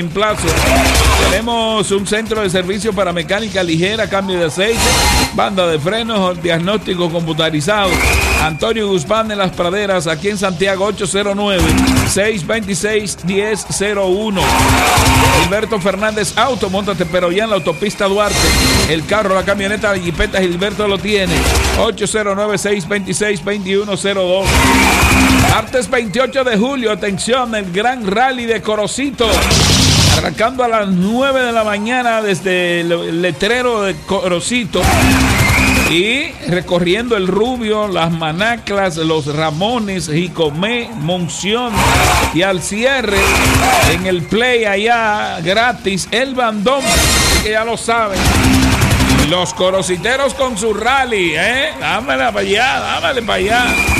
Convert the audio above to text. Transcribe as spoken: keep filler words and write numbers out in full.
reemplazo. Tenemos un centro de servicio para mecánica ligera, cambio de aceite, banda de frenos, diagnóstico computarizado. Antonio Guzmán de las Praderas, aquí en Santiago, ocho cero nueve, seis dos seis, uno cero cero uno. Gilberto Fernández Auto, móntate pero ya en la autopista Duarte. El carro, la camioneta, la jipeta, Gilberto lo tiene. ocho cero nueve, seis dos seis, dos uno cero dos. Martes veintiocho de julio, atención, el gran rally de Corocito. Arrancando a las nueve de la mañana desde el letrero de Corocito y recorriendo el Rubio, las Manaclas, los Ramones, Jicomé, Monción y al cierre en el play allá gratis el Bandón, que ya lo saben. Los corociteros con su rally, ¿eh? Dámela para allá, dámale para allá.